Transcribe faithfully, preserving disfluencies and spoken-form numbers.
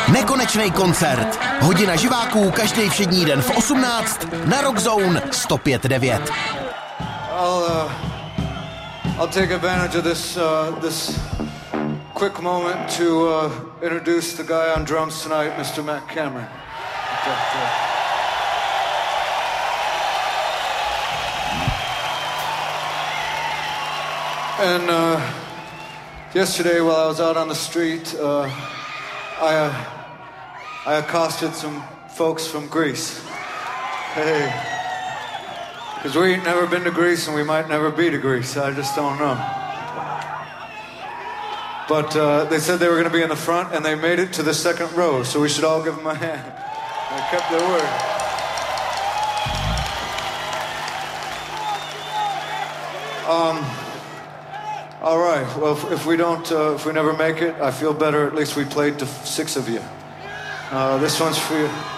Nekonečný koncert. Hodina živáků každý všední den v osmnáct na Rock Zone sto pět devět. I'll, uh, I'll take advantage of this, uh, this quick moment to uh, introduce the guy on drums tonight, Mister Matt Cameron. And uh, yesterday, while I was out on the street, uh, I, uh, I accosted some folks from Greece. Hey, because we ain't never been to Greece and we might never be to Greece. I just don't know. But uh, they said they were going to be in the front, and they made it to the second row, so we should all give them a hand. They kept their word. Um... All right. Well, if, if we don't, uh, if we never make it, I feel better. At least we played to f- six of you. Uh, this one's for you.